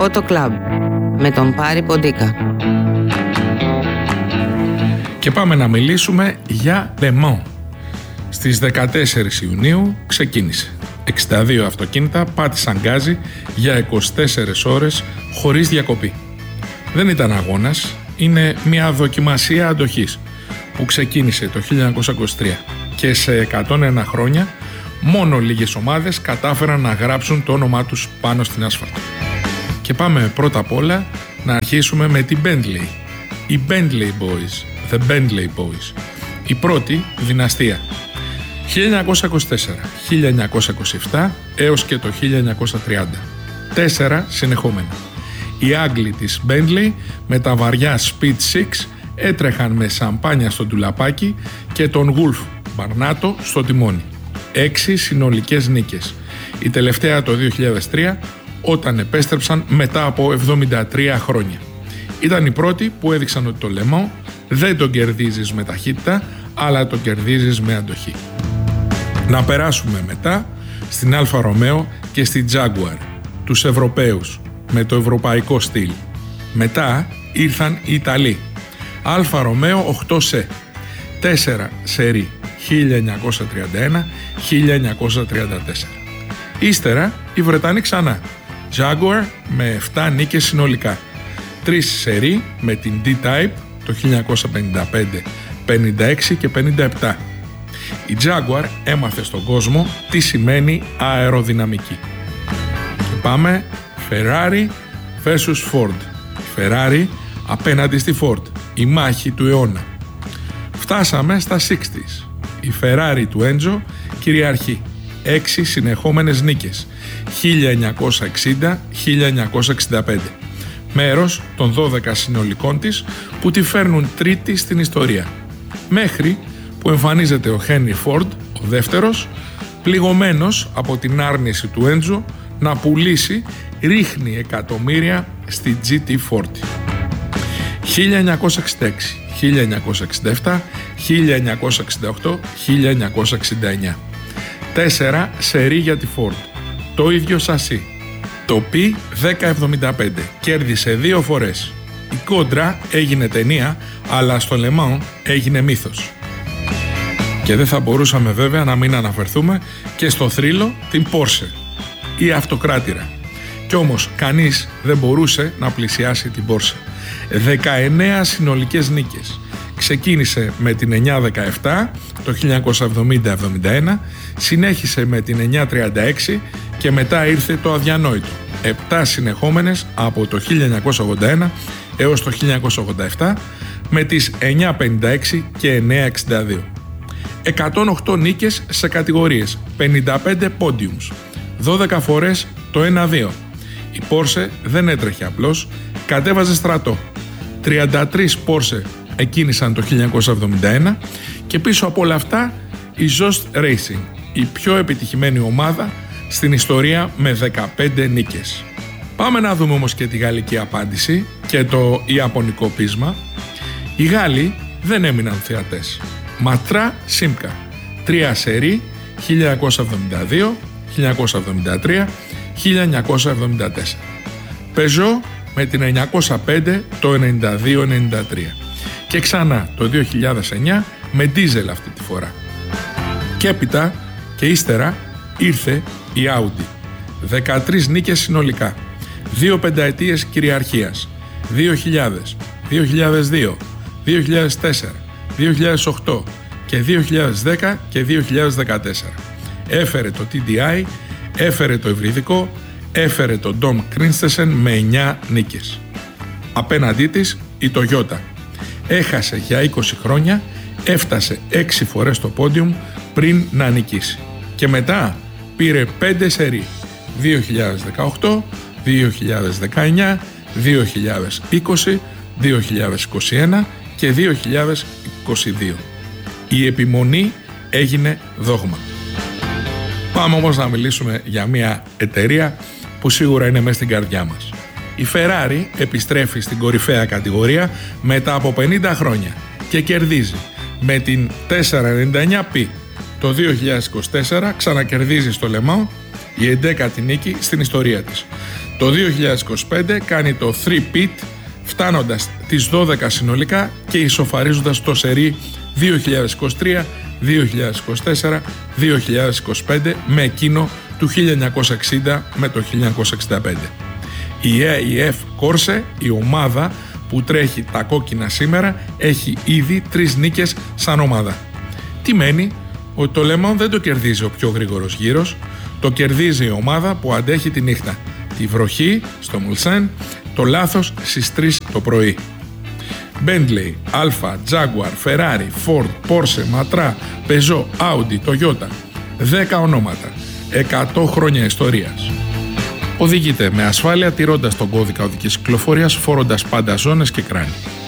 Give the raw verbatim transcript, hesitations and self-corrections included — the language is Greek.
Auto Club με τον Πάρη Ποντίκα. Και πάμε να μιλήσουμε για Le Mans. Στις δεκατέσσερις Ιουνίου ξεκίνησε. εξήντα δύο αυτοκίνητα πάτησαν γκάζι για είκοσι τέσσερις ώρες χωρίς διακοπή. Δεν ήταν αγώνας, είναι μια δοκιμασία αντοχής που ξεκίνησε το χίλια εννιακόσια είκοσι τρία και σε εκατόν ένα χρόνια μόνο λίγες ομάδες κατάφεραν να γράψουν το όνομά τους πάνω στην άσφαλτο. Και πάμε πρώτα απ' όλα να αρχίσουμε με την Bentley. Οι Bentley Boys, The Bentley Boys, η πρώτη δυναστεία. χίλια εννιακόσια είκοσι τέσσερα, χίλια εννιακόσια είκοσι επτά έως και το χίλια εννιακόσια τριάντα. Τέσσερα συνεχόμενα. Οι Άγγλοι της Bentley με τα βαριά Speed έξι έτρεχαν με σαμπάνια στο ντουλαπάκι και τον Wolf Barnato στο τιμόνι. Έξι συνολικές νίκες. Η τελευταία το δύο χιλιάδες τρία όταν επέστρεψαν μετά από εβδομήντα τρία χρόνια. Ήταν οι πρώτοι που έδειξαν ότι το Le Mans δεν τον κερδίζεις με ταχύτητα, αλλά τον κερδίζεις με αντοχή. Να περάσουμε μετά στην Αλφα Ρωμαίο και στη Jaguar, τους Ευρωπαίους, με το ευρωπαϊκό στυλ. Μετά ήρθαν οι Ιταλοί. Αλφα Ρωμαίο οκτώ σι, τέσσερα σερί, χίλια εννιακόσια τριάντα ένα με χίλια εννιακόσια τριάντα τέσσερα. Ύστερα οι Βρετανοί ξανά. Jaguar με επτά νίκες συνολικά. τρεις σερί με την D-Type το χίλια εννιακόσια πενήντα πέντε, πενήντα έξι και πενήντα επτά. Η Jaguar έμαθε στον κόσμο τι σημαίνει αεροδυναμική. Και πάμε Ferrari versus Ford. Ferrari απέναντι στη Ford. Η μάχη του αιώνα. Φτάσαμε στα εξήντα. Η Ferrari του Enzo κυριαρχεί. Έξι συνεχόμενες νίκες. χίλια εννιακόσια εξήντα με χίλια εννιακόσια εξήντα πέντε. Μέρος των δώδεκα συνολικών της που τη φέρνουν τρίτη στην ιστορία. Μέχρι που εμφανίζεται ο Henry Ford, ο δεύτερος, πληγωμένος από την άρνηση του Enzo να πουλήσει, ρίχνει εκατομμύρια στη τζι τι σαράντα. χίλια εννιακόσια εξήντα έξι, χίλια εννιακόσια εξήντα επτά, χίλια εννιακόσια εξήντα οκτώ, χίλια εννιακόσια εξήντα εννιά. Τέσσερα σερί για τη Ford. Το ίδιο σασί. Το πι δέκα εβδομήντα πέντε. Κέρδισε δύο φορές. Η κόντρα έγινε ταινία, αλλά στο Le Mans έγινε μύθος. Και δεν θα μπορούσαμε βέβαια να μην αναφερθούμε και στο θρύλο την Porsche, η αυτοκράτηρα. Κι όμως κανείς δεν μπορούσε να πλησιάσει την Porsche. δεκαεννέα συνολικές νίκες. Ξεκίνησε με την εννιακόσια δεκαεπτά το χίλια εννιακόσια εβδομήντα εβδομήντα ένα, συνέχισε με την εννιακόσια τριάντα έξι και μετά ήρθε το αδιανόητο. Επτά συνεχόμενες από το χίλια εννιακόσια ογδόντα ένα έως το χίλια εννιακόσια ογδόντα επτά με τις εννιακόσια πενήντα έξι και εννιακόσια εξήντα δύο. εκατόν οκτώ νίκες σε κατηγορίες, πενήντα πέντε podiums, δώδεκα φορές το ένα δύο. Η Porsche δεν έτρεχε απλώς, κατέβαζε στρατό. τριάντα τρεις Porsche εκκίνησαν το χίλια εννιακόσια εβδομήντα ένα και πίσω από όλα αυτά η Jost Racing, η πιο επιτυχημένη ομάδα στην ιστορία με δεκαπέντε νίκες. Πάμε να δούμε όμως και τη γαλλική απάντηση και το ιαπωνικό πείσμα. Οι Γάλλοι δεν έμειναν θεατές. Ματρά Σίμκα, τρία σερί, χίλια εννιακόσια εβδομήντα δύο, χίλια εννιακόσια εβδομήντα τρία, χίλια εννιακόσια εβδομήντα τέσσερα. Peugeot με την εννιακόσια πέντε το ενενήντα δύο ενενήντα τρία. Και ξανά το δύο χιλιάδες εννιά με ντίζελ αυτή τη φορά. Και έπειτα και ύστερα ήρθε η Audi. δεκατρείς νίκες συνολικά. Δύο πενταετίες κυριαρχίας. δύο χιλιάδες, δύο χιλιάδες δύο, δύο χιλιάδες τέσσερα, δύο χιλιάδες οκτώ και δύο χιλιάδες δέκα και δύο χιλιάδες δεκατέσσερα. Έφερε το τι ντι άι, έφερε το υβριδικό, έφερε το Dom Christensen με εννιά νίκες. Απέναντί της η Toyota. Έχασε για είκοσι χρόνια, έφτασε έξι φορές στο πόντιουμ πριν να νικήσει. Και μετά πήρε πέντε σερί, δύο χιλιάδες δεκαοκτώ, δύο χιλιάδες δεκαεννιά, δύο χιλιάδες είκοσι, δύο χιλιάδες είκοσι ένα και δύο χιλιάδες είκοσι δύο. Η επιμονή έγινε δόγμα. Πάμε όμως να μιλήσουμε για μια εταιρεία που σίγουρα είναι μέσα στην καρδιά μας. Η Ferrari επιστρέφει στην κορυφαία κατηγορία μετά από πενήντα χρόνια και κερδίζει με την τετρακόσια ενενήντα εννιά πι. Το δύο χιλιάδες είκοσι τέσσερα ξανακερδίζει στο Le Mans η εντέκατη νίκη στην ιστορία της. Το δύο χιλιάδες είκοσι πέντε κάνει το three-peat, φτάνοντας τις δώδεκα συνολικά και ισοφαρίζοντας το σερί δύο χιλιάδες είκοσι τρία, δύο χιλιάδες είκοσι τέσσερα, δύο χιλιάδες είκοσι πέντε με εκείνο του χίλια εννιακόσια εξήντα με το χίλια εννιακόσια εξήντα πέντε. Η έι εφ Corse, η ομάδα που τρέχει τα κόκκινα σήμερα, έχει ήδη τρεις νίκες σαν ομάδα. Τι μένει? Ότι το Le Mans δεν το κερδίζει ο πιο γρήγορος γύρος, το κερδίζει η ομάδα που αντέχει τη νύχτα, τη βροχή στο Mulsanne, το λάθος στις τρεις το πρωί. Bentley, Alfa, Jaguar, Ferrari, Ford, Porsche, Matra, Peugeot, Audi, Toyota. δέκα ονόματα, εκατό χρόνια ιστορίας. Οδηγείτε με ασφάλεια τηρώντας τον κώδικα οδικής κυκλοφορίας, φορώντας πάντα ζώνες και κράνη.